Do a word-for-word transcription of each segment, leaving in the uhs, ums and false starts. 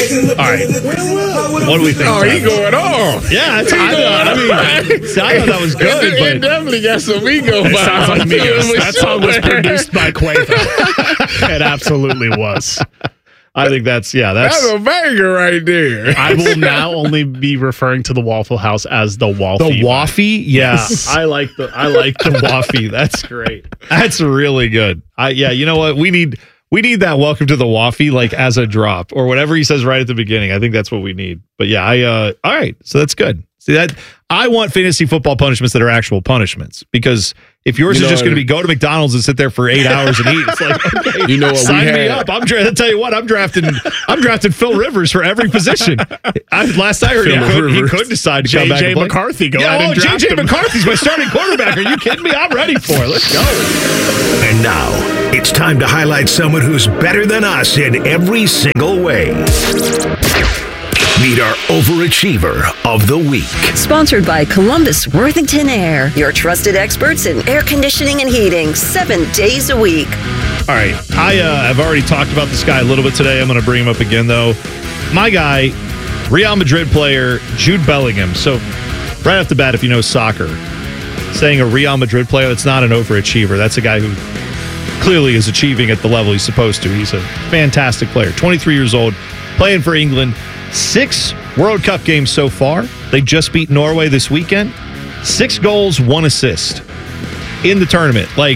All right. What do we think? Oh, he going off. Yeah, that's, I, thought, I mean, see, I thought that was good. It, but it definitely got some ego. It sounds like Migos. That song was produced by Quavo. It absolutely was. I think that's, yeah, that's, that's a banger right there. I will now only be referring to the Waffle House as the Waffy. The Waffy? Yeah. Yes. I like the I like the Waffy. That's great. That's really good. I yeah, you know what? We need we need that welcome to the Waffy like as a drop or whatever he says right at the beginning. I think that's what we need. But yeah, I uh all right. So that's good. See that I want fantasy football punishments that are actual punishments because if yours you is just going to be I mean? go to McDonald's and sit there for eight hours and eat, it's like, okay, you know what? sign we me had, up. I'm dra- I'll tell you what, I'm drafting. I'm drafting Phil Rivers for every position. I, last I heard, he could, he could decide to come back. J J and play. McCarthy, go yeah, ahead and oh, draft J J him. McCarthy's my starting quarterback. Are you kidding me? I'm ready for it. Let's go. And now it's time to highlight someone who's better than us in every single way. Meet our overachiever of the week. Sponsored by Columbus Worthington Air, your trusted experts in air conditioning and heating, seven days a week. All right. I uh, have already talked about this guy a little bit today. I'm going to bring him up again, though. My guy, Real Madrid player, Jude Bellingham. So right off the bat, if you know soccer, saying a Real Madrid player, that's not an overachiever. That's a guy who clearly is achieving at the level he's supposed to. He's a fantastic player. twenty-three years old, playing for England. Six World Cup games so far. They just beat Norway this weekend. Six goals, one assist in the tournament. Like,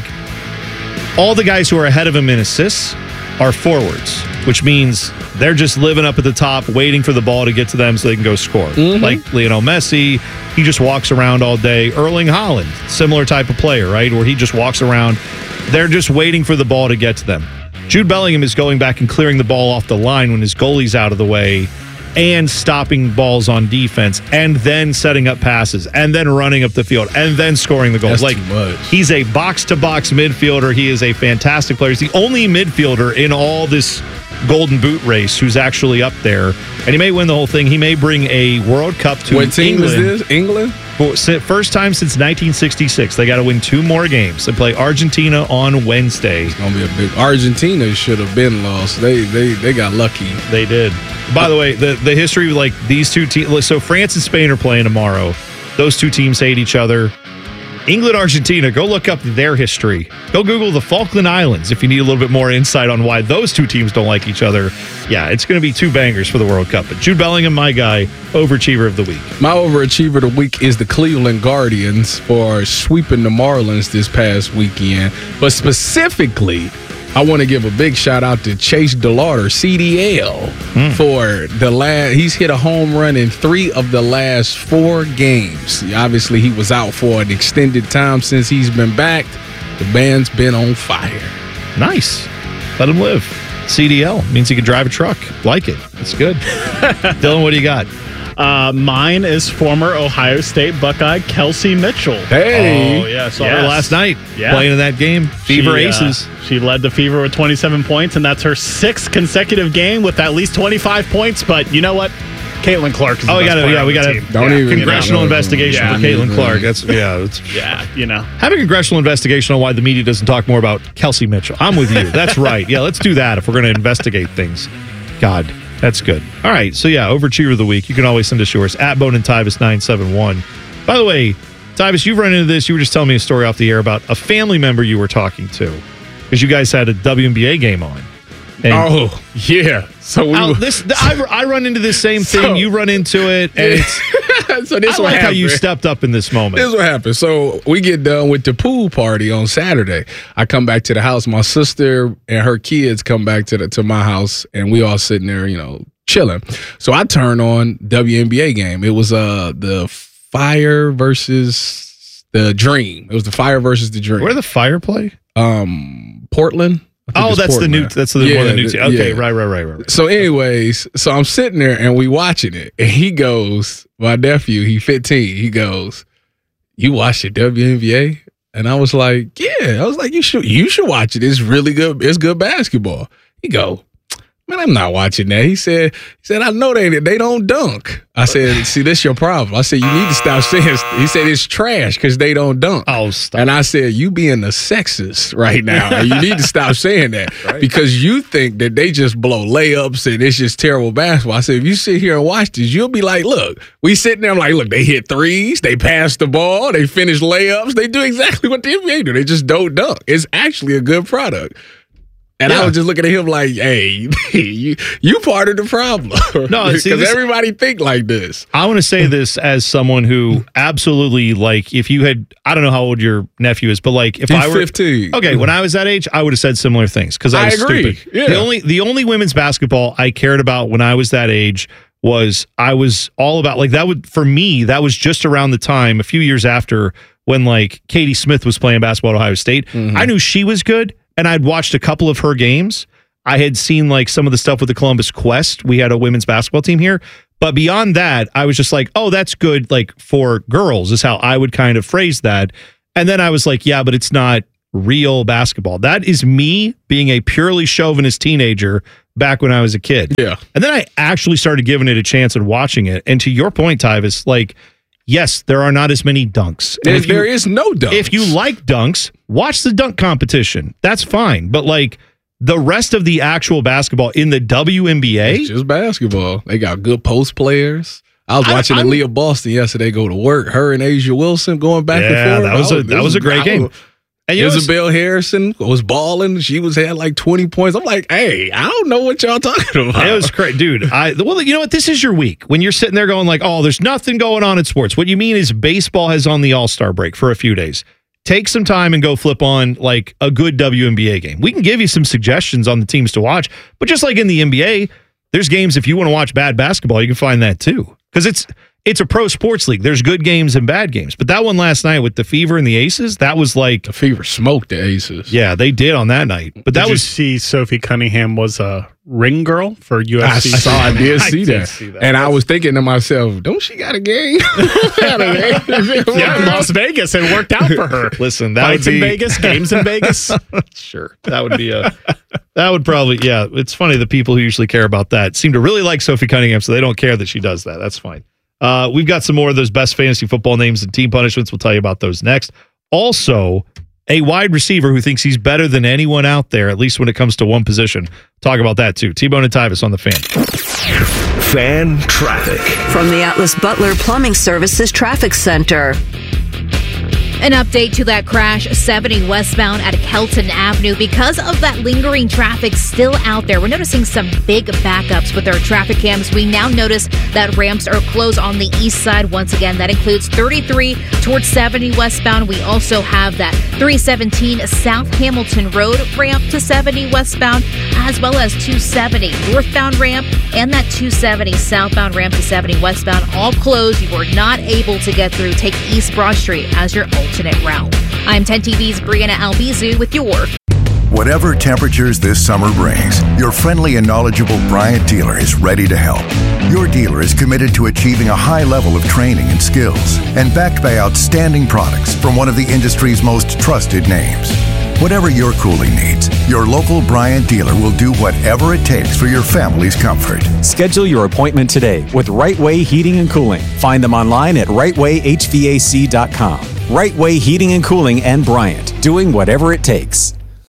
all the guys who are ahead of him in assists are forwards, which means they're just living up at the top, waiting for the ball to get to them so they can go score. Mm-hmm. Like Lionel Messi, he just walks around all day. Erling Haaland, similar type of player, right? Where he just walks around. They're just waiting for the ball to get to them. Jude Bellingham is going back and clearing the ball off the line when his goalie's out of the way, and stopping balls on defense, and then setting up passes, and then running up the field, and then scoring the goals. That's like too much. He's a box-to-box midfielder. He is a fantastic player. He's the only midfielder in all this Golden Boot race who's actually up there, and he may win the whole thing. He may bring a World Cup to what team England. is this? England? First time since nineteen sixty-six. They got to win two more games. They play Argentina on Wednesday. It's gonna be a big. Argentina should have been lost. They they they got lucky. They did. By the way, the the history like these two teams. So France and Spain are playing tomorrow. Those two teams hate each other. England, Argentina, go look up their history. Go Google the Falkland Islands if you need a little bit more insight on why those two teams don't like each other. Yeah, it's going to be two bangers for the World Cup. But Jude Bellingham, my guy, overachiever of the week. My overachiever of the week is the Cleveland Guardians for sweeping the Marlins this past weekend. But specifically, I want to give a big shout out to Chase DeLauder, C D L, mm. for the last. He's hit a home run in three of the last four games. Obviously, he was out for an extended time since he's been back. The band's been on fire. Nice. Let him live. C D L means he can drive a truck. Like it. It's good. Dylan, what do you got? Uh, mine is former Ohio State Buckeye Kelsey Mitchell. Hey. Oh, yeah. Saw yes. her last night yeah. playing in that game. Fever she, Aces. Uh, she led the Fever with twenty-seven points, and that's her sixth consecutive game with at least twenty-five points. But you know what? Caitlin Clark is the oh, we best gotta, player yeah, on we the got team. a Don't yeah, even, congressional you know, investigation yeah, for Caitlin Clark. That's yeah, it's, yeah, you know. have a congressional investigation on why the media doesn't talk more about Kelsey Mitchell. I'm with you. That's right. Yeah, let's do that if we're going to investigate things. God, that's good. All right, so yeah, overachiever of the week. You can always send us yours at Bone and Tyvis nine seven one. By the way, Tyvis, you've run into this. You were just telling me a story off the air about a family member you were talking to because you guys had a W N B A game on. And oh, yeah. So we I'll, were, this, I, I run into this same thing. So, you run into it, and it's. so this I what like how happened. you stepped up in this moment. This is what happened. So we get done with the pool party on Saturday. I come back to the house. My sister and her kids come back to the to my house, and we all sitting there, you know, chilling. So I turn on W N B A game. It was uh the Fire versus the Dream. It was the Fire versus the Dream. Where the Fire play? Um, Portland. Oh, that's Portland. the new. That's the yeah, one of the new. Team. Okay, yeah. right, right, right, right. So, anyways, so I'm sitting there and we watching it, and he goes, my nephew, he fifteen. He goes, "You watch the W N B A?" And I was like, "Yeah." I was like, "You should, you should watch it. It's really good. It's good basketball." He go, Man, I'm not watching that. He said, he said, I know they they don't dunk. I said, see, this your problem. I said, you need to stop saying. He said it's trash because they don't dunk. Oh, stop. And I said, you being a sexist right now. And you need to stop saying that right. Because you think that they just blow layups and it's just terrible basketball. I said, if you sit here and watch this, you'll be like, look, we sitting there like, look, they hit threes, they pass the ball, they finish layups, they do exactly what the N B A do. They just don't dunk. It's actually a good product. And yeah. I was just looking at him like, hey, you you part of the problem. No, because everybody think like this. I want to say this as someone who absolutely, like, if you had, I don't know how old your nephew is, but like if He's I were fifteen. Okay, when I was that age, I would have said similar things because I was I agree. stupid. Yeah. The only the only women's basketball I cared about when I was that age was I was all about, like, that would, for me, that was just around the time, a few years after, when like Katie Smith was playing basketball at Ohio State. Mm-hmm. I knew she was good. And I'd watched a couple of her games. I had seen like some of the stuff with the Columbus Quest. We had a women's basketball team here. But beyond that, I was just like, oh, that's good. Like for girls is how I would kind of phrase that. And then I was like, yeah, but it's not real basketball. That is me being a purely chauvinist teenager back when I was a kid. Yeah. And then I actually started giving it a chance and watching it. And to your point, Tyvis, like, yes, there are not as many dunks. And if there you, is no dunks. If you like dunks, watch the dunk competition. That's fine. But like the rest of the actual basketball in the W N B A, it's just basketball. They got good post players. I was watching Aaliyah Boston yesterday go to work. Her and Asia Wilson going back yeah, and forth. That was a that was a great game. And Isabel Harrison was balling. She was had like twenty points. I'm like, hey, I don't know what y'all talking about. It was great, dude. I well, you know what? This is your week when you're sitting there going like, oh, there's nothing going on in sports. What you mean is baseball has on the All-Star break for a few days. Take some time and go flip on like a good W N B A game. We can give you some suggestions on the teams to watch, but just like in the N B A, there's games if you want to watch bad basketball, you can find that too because it's. It's a pro sports league. There's good games and bad games. But that one last night with the Fever and the Aces, that was like... The Fever smoked the Aces. Yeah, they did on that night. But that did was... you see Sophie Cunningham was a ring girl for U F C? I saw, I did, see, I that. did see that. And I was thinking to myself, don't she got a game? Yeah, Las Vegas. It worked out for her. Listen, that Fights would be... in Vegas, games in Vegas. Sure. That would be a... That would probably... Yeah, it's funny the people who usually care about that seem to really like Sophie Cunningham, so they don't care that she does that. That's fine. Uh, we've got some more of those best fantasy football names and team punishments. We'll tell you about those next. Also, a wide receiver who thinks he's better than anyone out there, at least when it comes to one position. Talk about that, too. T-Bone and Tyvis on the Fan. Fan traffic. From the Atlas Butler Plumbing Services Traffic Center. An update to that crash seventy westbound at Kelton Avenue. Because of that lingering traffic still out there, we're noticing some big backups with our traffic cams. We now notice that ramps are closed on the east side. Once again, that includes thirty-three towards seventy westbound. We also have that three seventeen South Hamilton Road ramp to seventy westbound, as well as two seventy northbound ramp and that two seventy southbound ramp to seventy westbound. All closed. You are not able to get through. Take East Broad Street as your alternate route. I'm ten T V's Brianna Albizu with your... Whatever temperatures this summer brings, your friendly and knowledgeable Bryant dealer is ready to help. Your dealer is committed to achieving a high level of training and skills and backed by outstanding products from one of the industry's most trusted names. Whatever your cooling needs, your local Bryant dealer will do whatever it takes for your family's comfort. Schedule your appointment today with Right Way Heating and Cooling. Find them online at right way h v a c dot com. Right Way Heating and Cooling and Bryant, doing whatever it takes.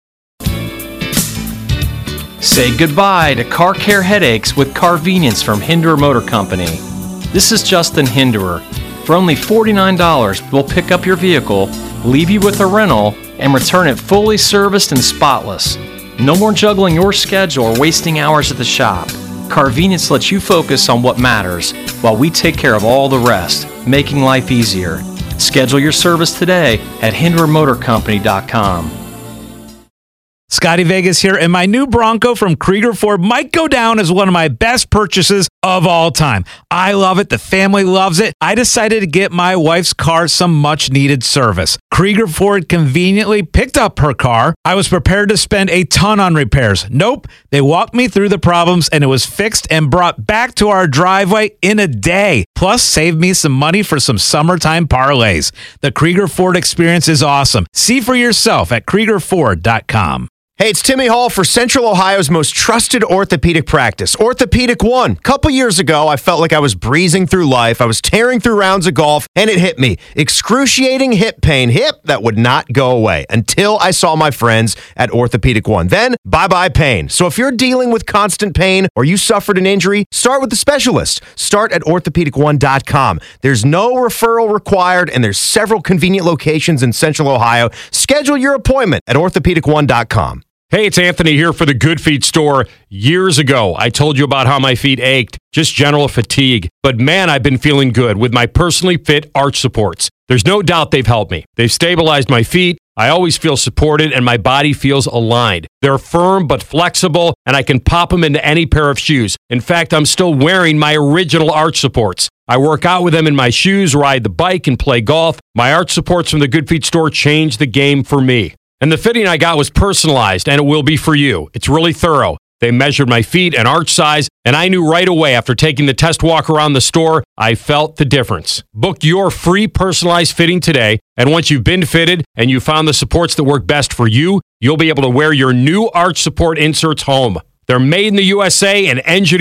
Say goodbye to car care headaches with Carvenience from Hinderer Motor Company. This is Justin Hinderer. For only forty-nine dollars, we'll pick up your vehicle, leave you with a rental, and return it fully serviced and spotless. No more juggling your schedule or wasting hours at the shop. Carvenience lets you focus on what matters while we take care of all the rest, making life easier. Schedule your service today at hinderer motor company dot com. Scotty Vegas here, and my new Bronco from Krieger Ford might go down as one of my best purchases of all time. I love it. The family loves it. I decided to get my wife's car some much-needed service. Krieger Ford conveniently picked up her car. I was prepared to spend a ton on repairs. Nope. They walked me through the problems, and it was fixed and brought back to our driveway in a day. Plus, saved me some money for some summertime parlays. The Krieger Ford experience is awesome. See for yourself at krieger ford dot com. Hey, it's Timmy Hall for Central Ohio's most trusted orthopedic practice, Orthopedic One. A couple years ago, I felt like I was breezing through life. I was tearing through rounds of golf, and it hit me. Excruciating hip pain, hip that would not go away until I saw my friends at Orthopedic One. Then, bye-bye pain. So if you're dealing with constant pain or you suffered an injury, start with the specialist. Start at orthopedic one dot com. There's no referral required, and there's several convenient locations in Central Ohio. Schedule your appointment at orthopedic one dot com. Hey, it's Anthony here for the Good Feet store. Years ago, I told you about how my feet ached, just general fatigue. But man, I've been feeling good with my personally fit arch supports. There's no doubt they've helped me. They've stabilized my feet. I always feel supported and my body feels aligned. They're firm but flexible, and I can pop them into any pair of shoes. In fact, I'm still wearing my original arch supports. I work out with them in my shoes, ride the bike, and play golf. My arch supports from the Good Feet store changed the game for me. And the fitting I got was personalized, and it will be for you. It's really thorough. They measured my feet and arch size, and I knew right away after taking the test walk around the store, I felt the difference. Book your free personalized fitting today, and once you've been fitted and you found the supports that work best for you, you'll be able to wear your new arch support inserts home. They're made in the U S A and engineered